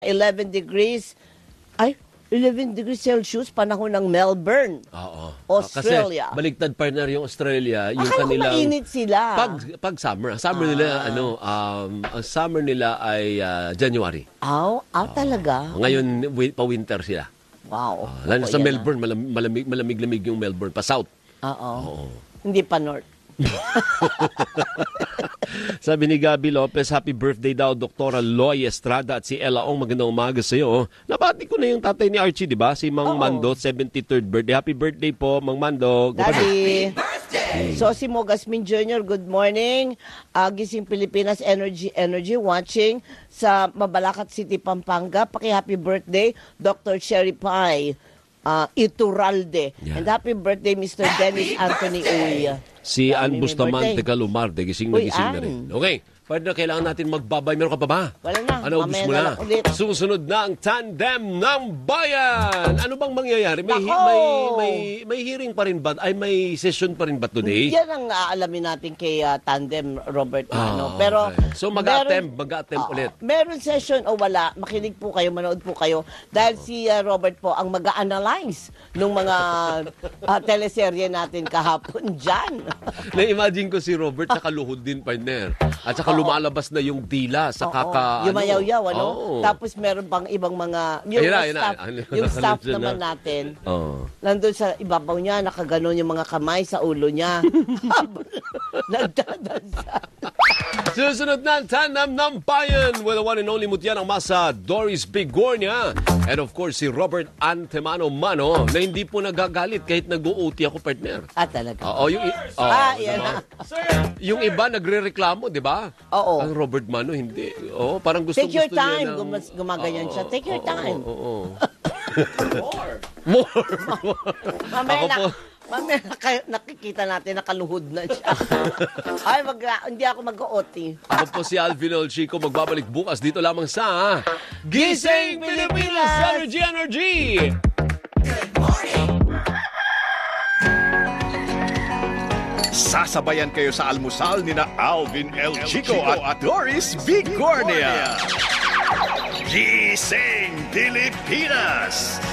11 degrees. Ay, 11 degrees Celsius, panahon ng Melbourne. Oo. Australia. Kasi baligtad partner yung Australia, yung Akala ko kanilang mainit sila. pag summer nila ang summer nila ay January. Talaga? Ngayon pa winter sila. Wow. Lalo sa Melbourne, malamig-lamig yung Melbourne pa south. Oo. Hindi pa north. Sabi ni Gabi Lopez, happy birthday daw Dr. Loy Estrada at si Ella Ong, magandang umaga sa iyo. Nabati ko na yung tatay ni Archie, di ba? Si Mang Mando, 73rd birthday. Happy birthday po, Mang Mando. Daddy. So si Mogasmin Jr., good morning. Gising Pilipinas Energy watching sa Mabalacat City, Pampanga. Paki-happy birthday, Dr. Sherry Pai Iturralde. Yeah. And happy birthday, Mr. Dennis Anthony Uy. Si Ann Bustamante Calumar, gising na gising na rin. Okay, partner, kailangan natin magbabay. Meron ka pa ba? Wala na. Ano, ubus mo na? Susunod na ang Tandem ng Bayan. Ano bang mangyayari? May hearing pa rin ba? Ay, may session pa rin ba today? Yan ang aalamin natin kay Tandem, Robert. Pero, okay. So, mag-attempt ulit. Meron session o wala, makinig po kayo, manood po kayo. Dahil si Robert po ang mag-a-analyze ng mga teleserye natin kahapon dyan. Na-imagine ko si Robert nakaluhod din, partner. At saka lumalabas na yung dila sa yung mayaw-yaw, ano? Tapos meron pang ibang mga, yung staff naman natin, nandun sa ibabaw niya, nakaganon yung mga kamay sa ulo niya. Nagdadansa. Susunod na ang Tandem ng Bayan with the one and only mutyan ang masa Doris Bigornia. And of course, si Robert Antemano Mano na hindi po nagagalit kahit nag-OT ako, partner. Talaga? Yan na. Yung iba nagre-reklamo, di ba? Oo. Ang Robert Mano, hindi. Parang gusto Take your time. Gumaganyan siya. Take your time. More. Mamaya nakikita natin, nakaluhod na siya. Ay, hindi ako mag-OT. Ako po si Alvin Olchico, magbabalik bukas dito lamang sa Gising Pilipinas Energy! Good morning! Sasabayan kayo sa almusal ni na Alvin L. Chico at Doris Bigornia. Gising Pilipinas!